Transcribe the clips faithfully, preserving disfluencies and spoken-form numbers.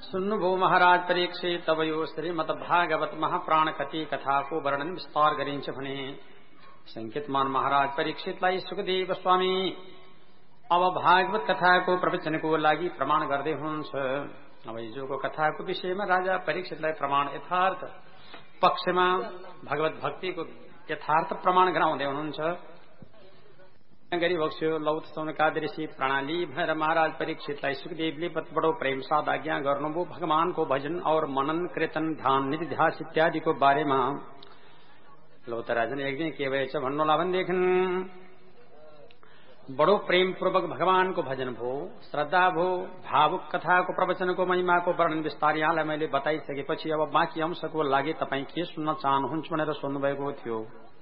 सुन्नुभो महाराज परीक्षित तब यो श्रीमद भागवत महाप्राण कथि कथा को वर्णन विस्तार गरिन्छ भने संकेतमान महाराज परीक्षितलाई सुखदेव स्वामी अब भागवत कथाको प्रवचनको लागि प्रमाण गर्दै हुनुहुन्छ। अब हिजोको कथाको विषयमा राजा परीक्षितलाई प्रमाण यथार्थ पक्षमा भगवत भक्तिको यथार्थ प्रमाण गराउँदै हुनुहुन्छ। गरी बक्स्यो लौत सौनकादृशी प्रणाली भएर महाराज परीक्षितलाई सुखदेवले बडो प्रेम साथ आज्ञा गर्नुभयो। भगवानको भजन और मनन कीर्तन ध्यान निधिध्यास इत्यादिको बारेमा लौत राजन एक दिन के भएछ भन्नुहोला भनेदेखि बडो प्रेम पूर्वक भगवानको भजन भो, श्रद्धा भो, भावुक कथाको प्रवचनको महिमाको वर्णन विस्तार यहाँलाई मैले बताइसकेपछि अब बाँकी अंशको लागि तपाईँ के सुन्न चाहनुहुन्छ भनेर सोध्नुभएको थियो।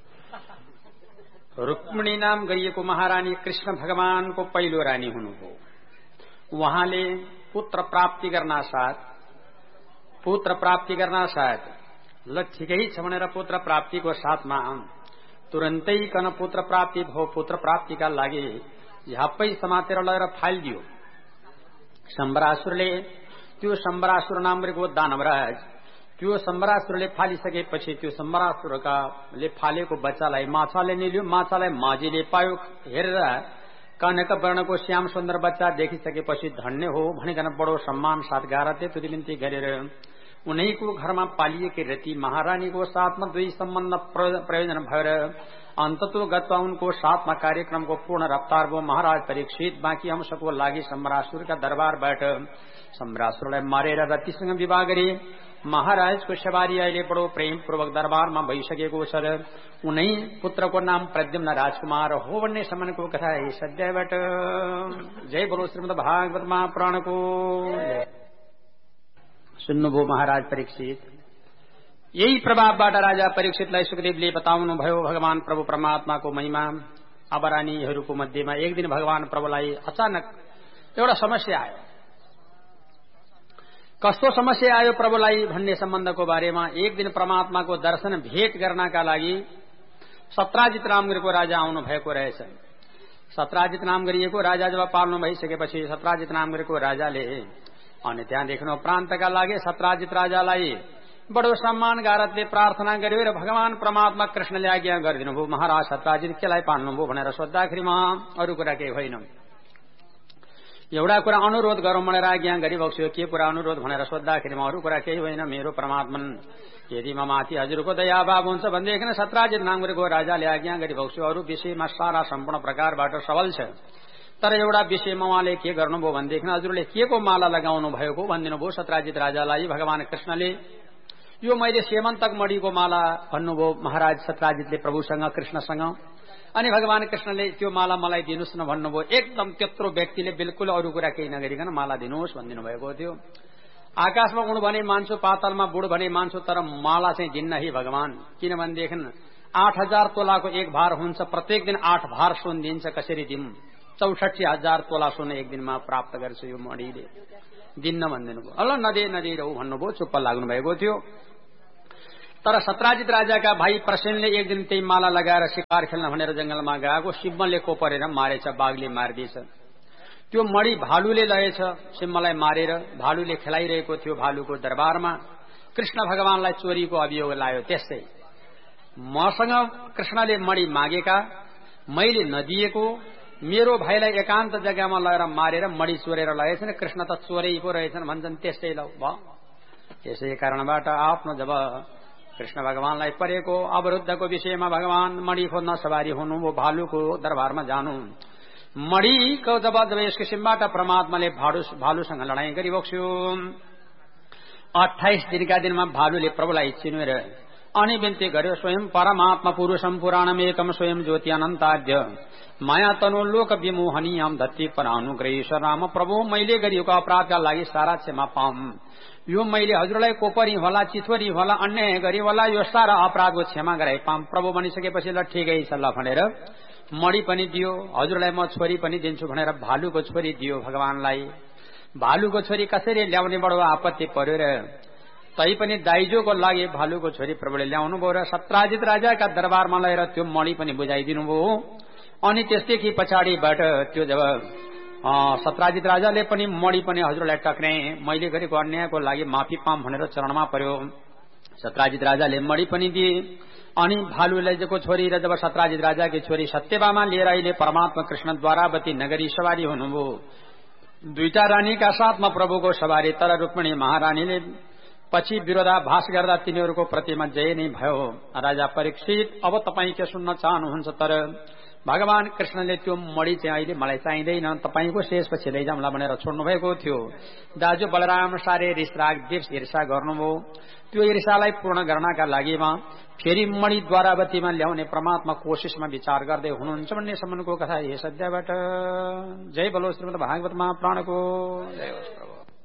रुक्मिणी नाम गरिएको महारानी कृष्ण भगवानको पहिलो रानी हुनुभयो। उहाँले पुत्र प्राप्ति गर्न साथ पुत्र प्राप्ति गर्न साथ ल ठिकै छ भनेर पुत्र प्राप्तिको साथमा तुरन्तै कन पुत्र प्राप्ति भो। पुत्र प्राप्तिका लागि झ्याप्पै समातेर लगेर फालिदियो। शम्बरासुरले त्यो शम्बरासुर नामको दानवराज त्यो शम्बरासुरले फालिसकेपछि त्यो शम्बरासुरकाले फालेको बच्चालाई माछाले निल्यो। माछालाई माझीले पायो। हेरेर कनक वर्णको श्याम सुन्दर बच्चा देखिसकेपछि धन्य हो भनिकन बडो सम्मान साथ गारते तुरी बिन्ती गरेर उनैको घरमा पालिएकी रति महारानीको साथमा दुई सम्बन्ध प्रयोजन भएर अन्ततो गत्वा उनको साथमा कार्यक्रमको पूर्ण रफ्तार भयो। महाराज परीक्षित बाँकी अंशको लागि शम्बरासुरका दरबारबाट शम्बरासुरलाई मारेर रतिसँग विवाह गरे। महाराजको सवारी अहिले बडो प्रेम पूर्वक दरबारमा भइसकेको छ। उनै पुत्रको नाम प्रद्युम्न राजकुमार हो भन्ने सम्मानको कथा यस अध्यायबाट। जय बोलो श्रीमद् भागवत महापुराणको। सुन्नुभयो महाराज परीक्षित। यही प्रभावबाट राजा परीक्षितलाई सुखदेवले बताउनु भयो भगवान प्रभु परमात्माको महिमा। अब रानीहरूको मध्येमा एक दिन भगवान प्रभुलाई अचानक एउटा समस्या आयो। कस्तो समस्या आयो प्रभुलाई भन्ने सम्बन्धको बारेमा एक दिन परमात्माको दर्शन भेट गर्नका लागि सत्राजित नाम गरेको राजा आउनु भएको रहेछ। सत्राजित नाम गरिएको राजा जब पाल्नु भइसकेपछि सत्राजित नाम गरेको राजाले अनि त्यहाँ देख्नु प्रान्तका लागि सत्राजित राजालाई बडो सम्मान गारतले प्रार्थना गर्यो र भगवान परमात्मा कृष्णले आज्ञा गरिदिनु भयो। महाराज सत्राजित केलाई पाल्नुभयो भनेर सोद्धाखेरिमा अरू कुरा केही होइन। एउटा कुरा अनुरोध गरौं भनेर आज्ञा गरिबक्स्यो। के कुरा अनुरोध भनेर सोद्धाखेरिमा अरू कुरा केही होइन। मेरो परमात्मन यदि म माथि हजुरको दयाभाव हुन्छ भनेदेखि सत्राजित नाम गरेको राजाले आज्ञा गरिबक्स्यो। अरू विषयमा सारा सम्पूर्ण प्रकारबाट सबल छ। तर एउटा विषयमा उहाँले के गर्नुभयो भनेदेखि हजुरले के को माला लगाउनु भएको भनिदिनु भयो सत्राजित राजालाई। भगवान कृष्णले यो मैले सेमन्तक मणिको माला भन्नुभयो महाराज सत्राजितले प्रभुसँग कृष्णसँग। अनि भगवान कृष्णले त्यो माला मलाई दिनुहोस् न भन्नुभयो। एकदम त्यत्रो व्यक्तिले बिल्कुल अरू कुरा केही नगरिकन माला दिनुहोस् भनिदिनु भएको थियो। आकाशमा उड भने मान्छु, पातालमा बुढ भने मान्छु, तर माला चाहिँ दिन्न है भगवान। किनभनेदेखि आठ हजार तोलाको एक भार हुन्छ। प्रत्येक दिन आठ भार सुन दिन्छ। कसरी दिउँ? चौसठी हजार तोला सुन एक दिनमा प्राप्त गर्छु यो मणिले। दिन्न भनिदिनु भयो। अल नदे नदे रहु भन्नुभयो। चुप्प लाग्नु भएको थियो। तर सत्राजित राजाका भाइ प्रसेनले एक दिन त्यही माला लगाएर शिकार खेल्न भनेर जंगलमा गएको। सिंहले कोपरेर मारेछ। बाघले मारिदिएछ। त्यो मणि भालुले लगेछ। सिंहलाई मारेर भालुले खेलाइरहेको थियो भालुको दरबारमा। कृष्ण भगवानलाई चोरीको अभियोग लायो। त्यसै मसँग कृष्णले मणि मागेका, मैले नदिएको, मेरो भाइलाई एकान्त जग्गामा लगेर मारेर मणि चोरेर लगेछन्। कृष्ण त चोरै पो रहेछन् भन्छन्। त्यसै लौ भयो। यसै कारणबाट आफ्नो जब कृष्ण भगवानलाई परेको अवरुद्धको विषयमा भगवान मणि खोज्न सवारी हुनुभयो। भालुको दरबारमा जानु मणिको जब जब यस किसिमबाट परमात्माले भालु भालुसँग लडाईँ गरिबक्स्यो। अठाइस दिनका दिनमा भालुले प्रभुलाई चिनेर अनि बिन्ती गर्यो। स्वयं परमात्मा पुरुषम पुराणमेकम स्वयं ज्योति अनन्ताद्य माया तनु लोक विमोहनीयम धत्ती परानुग्रहीश राम। प्रभु मैले गरिएको अपराधका लागि सारा क्षमा पाऊँ। यो मैले हजुरलाई कोपरी होला, चितवरी होला, अन्याय गरी होला, यो सारा अपराधको क्षमा गराइ पाऊँ। प्रभु भनिसकेपछि ल ठिकै छ ल भनेर मणि पनि दियो। हजुरलाई म छोरी पनि दिन्छु भनेर भालुको छोरी दियो भगवानलाई। भालुको छोरी कसरी ल्याउने बडो आपत्ति पर्यो र तैपनि दाइजोको लागि भालुको छोरी प्रभुले ल्याउनु भयो र सत्राजित राजाका दरबारमा लगेर त्यो मणि पनि बुझाइदिनु भयो। अनि त्यसदेखि पछाडिबाट त्यो जब सत्राजित राजाले पनि मणि पनि हजुरलाई टक्राए, मैले गरेको अन्यायको लागि माफी पाऊँ भनेर चरणमा पर्यो। सत्राजित राजाले मणि पनि दिए। अनि भालु लैजाको छोरी र जब सत्राजित राजाकी छोरी सत्यभामा लिएर अहिले परमात्मा कृष्ण द्वारावती नगरी सवारी हुनुभयो। दुईटा रानीका साथमा प्रभुको सवारी, तर रुक्मिणी महारानीले पछि विरोधाभास गर्दा तिनीहरूको प्रतिमा जय नै भयो। राजा परीक्षित, अब तपाईँ के सुन्न चाहनुहुन्छ? तर भगवान कृष्णले त्यो मणि चाहिँ अहिले मलाई चाहिँदैन, तपाईँको शेषपछि लैजाउँला भनेर छोड्नु भएको थियो। दाजु बलराम सारे रिसराग दिर्स ईर्षा गर्नुभयो। त्यो ईर्षालाई पूर्ण गर्नका लागिमा फेरि मणि द्वारावतीमा ल्याउने परमात्मा कोशिशमा विचार गर्दै हुनुहुन्छ भन्ने सम्मको कथा यस अध्यायबाट। जय बोलो श्रीमद् भागवत महापुराणको जय होस्।